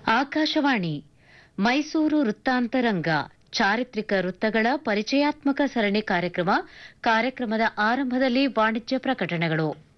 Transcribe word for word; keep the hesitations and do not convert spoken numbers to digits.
ಆಕಾಶವಾಣಿ ಮೈಸೂರು ವೃತ್ತಾಂತರಂಗ ಚಾರಿತ್ರಿಕ ವೃತ್ತಗಳ ಪರಿಚಯಾತ್ಮಕ ಸರಣಿ ಕಾರ್ಯಕ್ರಮ ಕಾರ್ಯಕ್ರಮದ ಆರಂಭದಲ್ಲಿ ವಾಣಿಜ್ಯ ಪ್ರಕಟಣೆಗಳು.